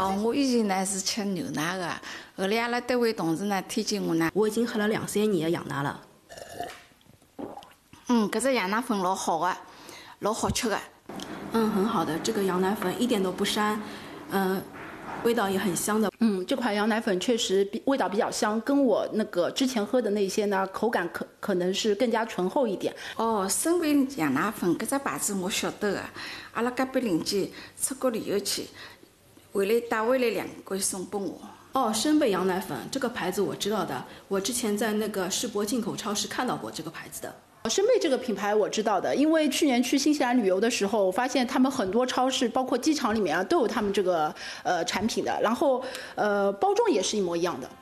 哦，我以前呢是吃牛奶的，后来阿拉单位同事呢推荐我呢， 我已经喝了2、3年的羊奶了。 搿只羊奶粉老好的，老好吃的。 很好的，这个羊奶粉一点都不膻，味道也很香的。 这款羊奶粉确实味道比较香，跟我那个之前喝的那些呢，口感可能是更加醇厚一点。 哦，生贝羊奶粉搿只牌子我晓得的，阿拉隔壁邻居出国旅游去，带回来2罐送拨我。 哦，生贝羊奶粉这个牌子我知道的，我之前在那个世博进口超市看到过这个牌子的。 生贝这个品牌我知道的，因为去年去新西兰旅游的时候，我发现他们很多超市，包括机场里面啊，都有他们这个产品的，然后包装也是一模一样的。